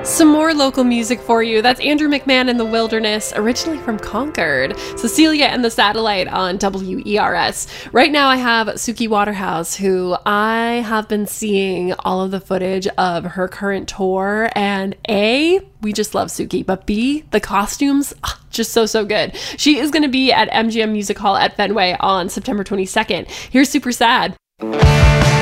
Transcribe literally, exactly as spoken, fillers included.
Some more local music for you. That's Andrew McMahon and the Wilderness, originally from Concord. Cecilia and the Satellite on W E R S. Right now I have Suki Waterhouse, who I have been seeing all of the footage of her current tour, and A, we just love Suki, but B, the costumes, ah, just so, so good. She is going to be at M G M Music Hall at Fenway on September twenty-second. Here's Super Sad.